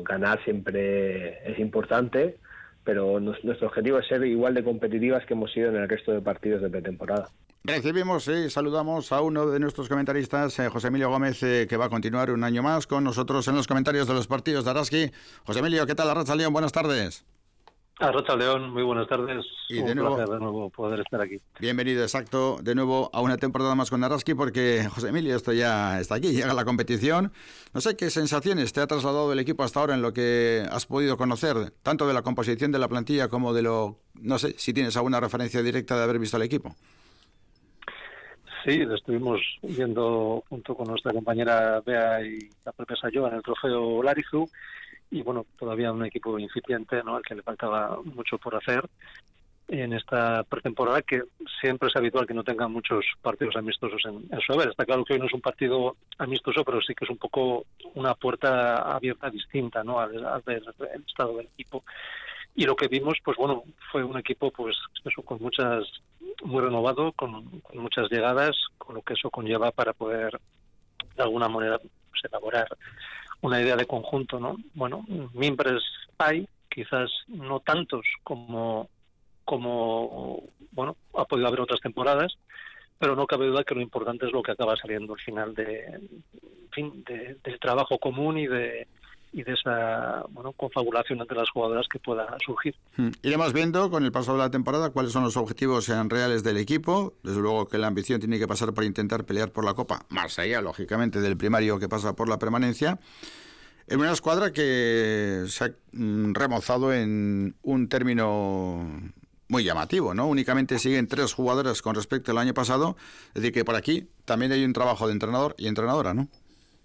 ganar siempre es importante, pero nuestro objetivo es ser igual de competitivas que hemos sido en el resto de partidos de pretemporada. Recibimos y saludamos a uno de nuestros comentaristas, José Emilio Gómez, que va a continuar un año más con nosotros en los comentarios de los partidos de Araski. José Emilio, ¿qué tal? Arratsaldeon, buenas tardes. Arratsaldeon, muy buenas tardes. Y de nuevo, placer de nuevo poder estar aquí. Bienvenido, exacto, de nuevo a una temporada más con Araski, porque José Emilio, esto ya está aquí, llega la competición. No sé qué sensaciones te ha trasladado el equipo hasta ahora en lo que has podido conocer, tanto de la composición de la plantilla como de lo, no sé, si tienes alguna referencia directa de haber visto al equipo. Sí, lo estuvimos viendo junto con nuestra compañera Bea y la propia Sayoa en el trofeo Larizu. Y bueno, todavía un equipo incipiente, ¿no?, al que le faltaba mucho por hacer en esta pretemporada, que siempre es habitual que no tenga muchos partidos amistosos en su haber. Está claro que hoy no es un partido amistoso, pero sí que es un poco una puerta abierta distinta, ¿no?, al ver el estado del equipo. Y lo que vimos, pues bueno, fue un equipo pues eso, muy renovado, con muchas llegadas, con lo que eso conlleva para poder de alguna manera pues, elaborar una idea de conjunto, ¿no? Bueno, miembros hay, quizás no tantos como bueno, ha podido haber otras temporadas, pero no cabe duda que lo importante es lo que acaba saliendo al final del trabajo común y de esa, bueno, confabulación entre las jugadoras que pueda surgir. Iremos viendo con el paso de la temporada cuáles son los objetivos reales del equipo. Desde luego que la ambición tiene que pasar por intentar pelear por la Copa, más allá, lógicamente, del primario que pasa por la permanencia. En una escuadra que se ha remozado en un término muy llamativo, ¿no? Únicamente siguen 3 jugadoras con respecto al año pasado. Es decir, que por aquí también hay un trabajo de entrenador y entrenadora, ¿no?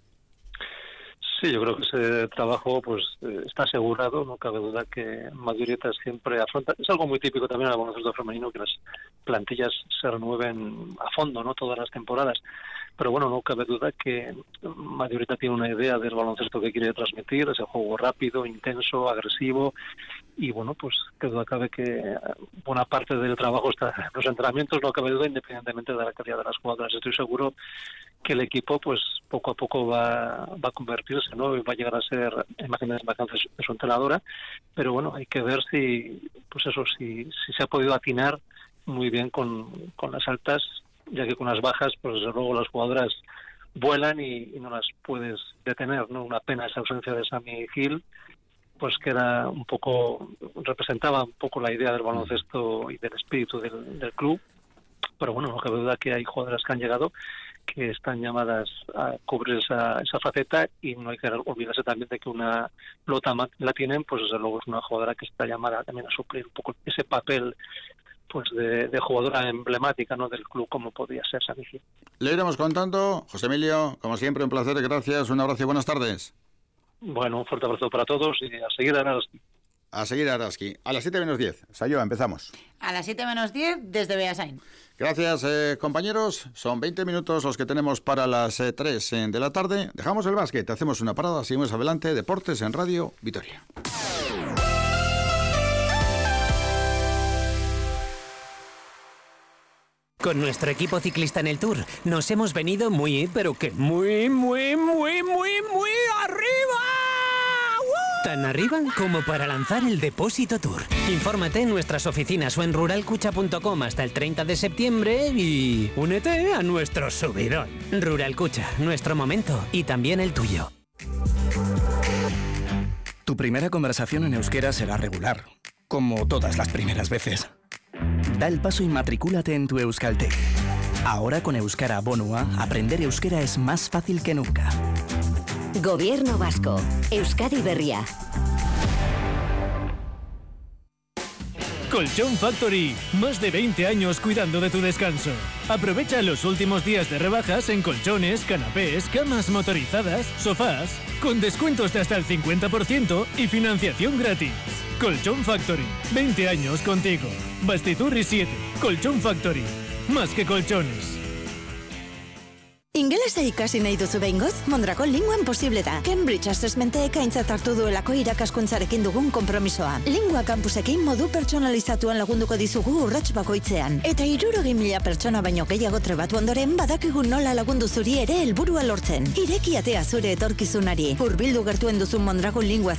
Sí, yo creo que ese trabajo pues está asegurado, no cabe duda que Madurieta siempre afronta, es algo muy típico también en el baloncesto femenino, que las plantillas se renueven a fondo, no todas las temporadas, pero bueno, no cabe duda que Madurieta tiene una idea del baloncesto que quiere transmitir, ese juego rápido, intenso, agresivo, y bueno, pues que duda cabe que buena parte del trabajo está en los entrenamientos, no cabe duda, independientemente de la calidad de las jugadoras. Estoy seguro que el equipo pues poco a poco va a convertirse, ¿no?, y va a llegar a ser imágenes vacantes de su entrenadora, pero bueno, hay que ver si se ha podido atinar muy bien con las altas, ya que con las bajas pues desde luego las jugadoras vuelan y no las puedes detener, ¿no? Una pena esa ausencia de Sammy Hill, pues que era un poco, representaba un poco la idea del baloncesto y del espíritu del club, pero bueno, no cabe duda que hay jugadoras que han llegado que están llamadas a cubrir esa faceta, y no hay que olvidarse también de que una Lota la tienen, pues desde luego es una jugadora que está llamada también a suplir un poco ese papel pues de jugadora emblemática, ¿no?, del club, como podía ser Sammy Hill. Le iremos contando. José Emilio, como siempre, un placer, gracias, un abrazo y buenas tardes. Bueno, un fuerte abrazo para todos y a seguir a Araski. A seguir a Araski. A las 7 menos 10. Sayoa, empezamos. A las 7 menos 10 desde Beasain. Gracias, compañeros. Son 20 minutos los que tenemos para las 3 de la tarde. Dejamos el básquet, hacemos una parada, seguimos adelante. Deportes en Radio Vitoria. Con nuestro equipo ciclista en el Tour nos hemos venido pero que muy arriba. ¡Woo! Tan arriba como para lanzar el Depósito Tour. Infórmate en nuestras oficinas o en ruralcucha.com hasta el 30 de septiembre y únete a nuestro subidón. Ruralcucha, nuestro momento y también el tuyo. Tu primera conversación en euskera será regular, como todas las primeras veces. Da el paso y matricúlate en tu Euskaltec. Ahora con Euskara Bonua, aprender euskera es más fácil que nunca. Gobierno Vasco. Euskadi Berria. Colchón Factory. Más de 20 años cuidando de tu descanso. Aprovecha los últimos días de rebajas en colchones, canapés, camas motorizadas, sofás, con descuentos de hasta el 50% y financiación gratis. Colchón Factory. 20 años contigo. Bastiturri 7. Colchón Factory. Más que colchones. Ingelesa ikasi nahi duzu behingoz? Mondragon Linguan posible da. Cambridge Assessmentek aintzat hartu duelako irakaskuntzarekin dugun konpromisoa. Lingua campusekin modu pertsonalizatuan lagunduko dizugu urrats bakoitzean. Eta 60.000 pertsona baino gehiago trebatu ondoren badakigu nola lagundu zuri ere helburua lortzen. Ireki atea zure etorkizunari. Hurbildu gertuen duzun Mondragon Lingua